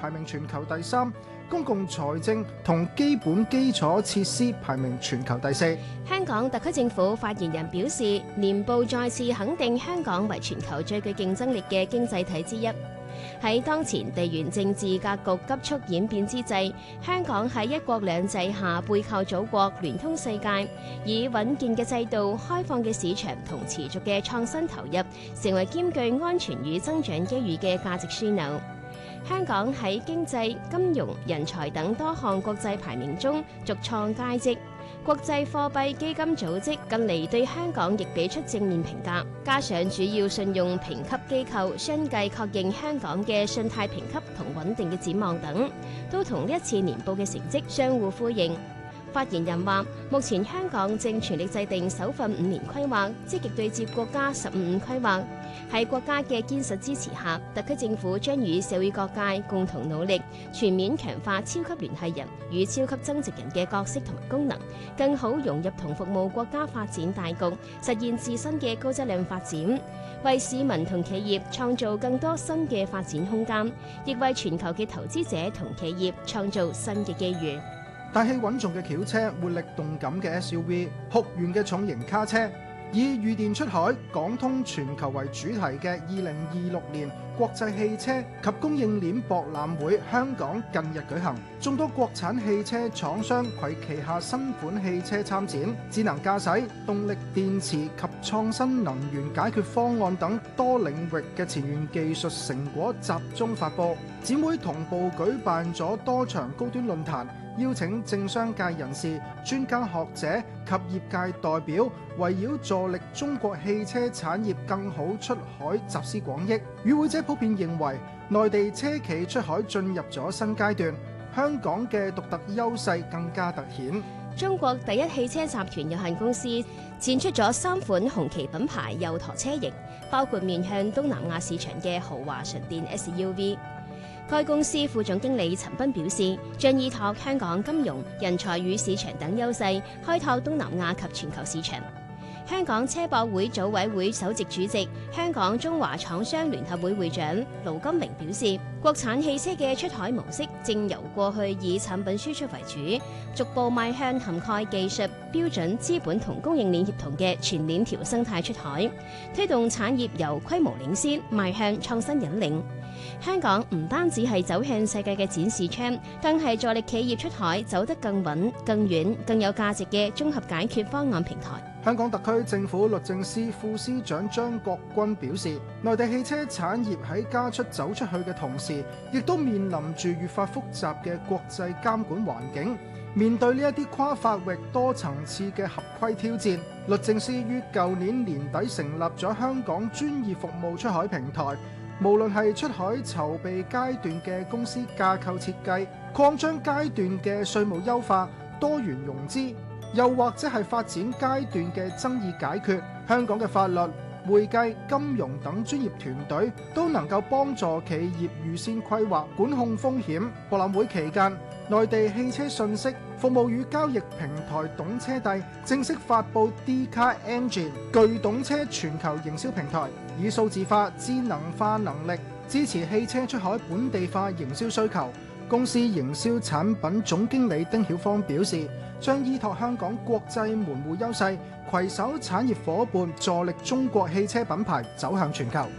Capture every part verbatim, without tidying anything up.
排名全球第三，公共財政同基本基礎設施排名全球第四。 香港特區政府發言人表示，年報再次肯定香港為全球最具競爭力嘅經濟體之一。喺當前地緣政治格局急速演變之際，香港喺一國兩制下背靠祖國，聯通世界，以穩健嘅制度、開放嘅市場同持續嘅創新投入，成為兼具安全與增長機遇嘅價值樞紐。香港喺經濟、金融、人才等多項國際排名中續創佳績。國際貨幣基金組織近嚟對香港亦俾出正面評價，加上主要信用評級機構相繼確認香港嘅信貸評級同穩定嘅展望等，都同呢一次年報嘅成績相互呼應。發言人話：目前香港正全力制定首份五年規劃，積極對接國家十五五規劃。喺國家嘅堅實支持下，特區政府將與社會各界共同努力，全面強化超級聯繫人與超級增值人嘅角色同埋功能，更好融入同服務國家發展大局，實現自身嘅高質量發展，為市民同企業創造更多新嘅發展空間，亦為全球嘅投資者同企業創造新嘅機遇。 大氣穩重嘅轎車、活力動感嘅 S U V、酷炫嘅重型卡車，以御電出海、港通全球為主題嘅二零二六年國際汽車及供應鏈博覽會香港近日舉行，眾多國產汽車廠商攜旗下新款汽車參展，智能駕駛、動力電池及創新能源解決方案等多領域嘅前沿技術成果集中發佈。展會同步舉辦咗多場高端論壇，邀請政商界人士、專家學者及業界代表，圍繞助力中國汽車產業更好出海集思廣益。與會者普遍認為，內地車企出海進入咗新階段，香港嘅獨特優勢更加突顯。 中國第一汽車集團有限公司展出咗三款紅旗品牌右舵車型，包括面向東南亞市場嘅豪華純電 S U V。該公司副總經理陳斌表示，將依託香港金融、人才與市場等優勢，開拓東南亞及全球市場。香港車博會組委會首席主席、香港中華廠商聯合會會長盧金明表示，國產汽車嘅出海模式正由過去以產品輸出為主，逐步邁向涵蓋技術、標準、資本同供應鏈協同嘅全鏈條生態出海，推動產業由規模領先邁向創新引領。香港唔單止係走向世界嘅展示窗，更係助力企業出海走得更穩、更遠、更有價值嘅綜合解決方案平台。 香港特區政府律政司副司長張國軍表示，內地汽車產業喺加速走出去嘅同時，亦都面臨住越發複雜嘅國際監管環境。面對呢一啲跨法域多層次嘅合規挑戰，律政司於舊年年底成立咗香港專業服務出海平台。無論係出海籌備階段嘅公司架構設計、擴張階段嘅稅務優化、多元融資，又或者係發展階段嘅爭議解決，香港嘅法律、會計、金融等專業團隊都能夠幫助企業預先規劃、管控風險。博覽會期間，內地汽車信息服務與交易平台懂車帝正式發布 D-Car Engine 巨懂車全球營銷平台，以數字化、智能化能力支持汽車出海本地化營銷需求。公司營銷產品總經理丁曉芳表示，將依託香港國際門戶優勢，攜手產業夥伴，助力中國汽車品牌走向全球。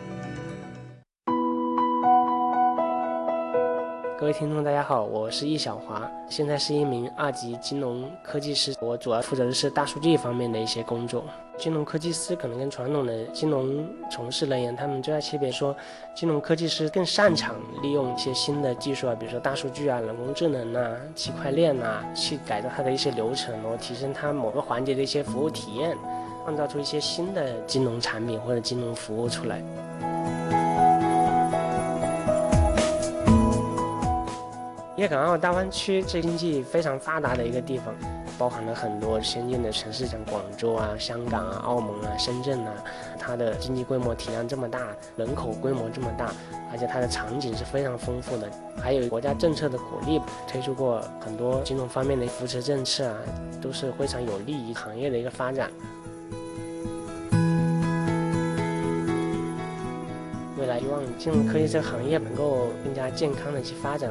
各位聽眾大家好，我是易小華，現在是一名二級金融科技師，我主要負責的是大數據方面的一些工作。金融科技師可能跟傳統的金融從事人員，他們最大區別說，金融科技師更擅長利用一些新的技術啊，比如說大數據啊、人工智能啊、區塊鏈啊，去改造它的一些流程，然後提升它某個環節的一些服務體驗，創造出一些新的金融產品或者金融服務出來。粵港澳大灣區這經濟非常發達的一個地方，包含了很多先進的城市，像廣州啊、香港啊、澳門啊、深圳啊，它的經濟規模體量這麼大，人口規模這麼大，而且它的場景是非常豐富的，還有國家政策的鼓勵，推出過很多金融方面的扶持政策啊，都是非常有利於行業的一個發展。未來希望金融科技這個行業能夠更加健康的去發展。